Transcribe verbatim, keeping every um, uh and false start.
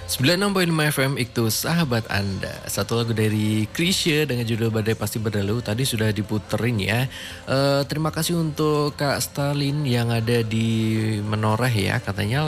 sembilan puluh enam koma lima F M Iktu sahabat Anda. Satu lagu dari Chrisye dengan judul Badai Pasti Berlalu tadi sudah diputerin ya. Eh, terima kasih untuk Kak Stalin yang ada di Menoreh ya, katanya